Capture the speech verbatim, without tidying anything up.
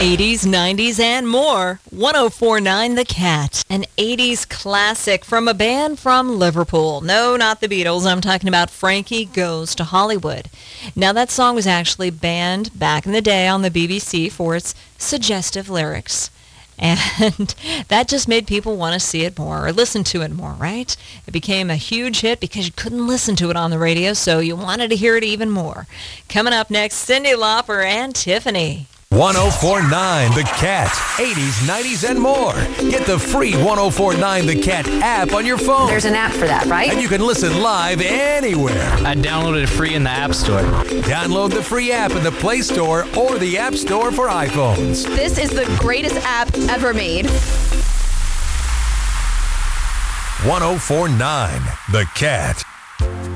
eighties, nineties, and more. one oh four point nine The Cat, an eighties classic from a band from Liverpool. No, not the Beatles. I'm talking about Frankie Goes to Hollywood. Now, that song was actually banned back in the day on the B B C for its suggestive lyrics. And that just made people want to see it more or listen to it more, right? It became a huge hit because you couldn't listen to it on the radio, so you wanted to hear it even more. Coming up next, Cyndi Lauper and Tiffany. one oh four point nine The Cat, eighties, nineties, and more. Get the free one oh four point nine The Cat app on your phone. There's an app for that, right? And you can listen live anywhere. I downloaded it free in the App Store. Download the free app in the Play Store or the App Store for iPhones. This is the greatest app ever made. one oh four point nine The Cat.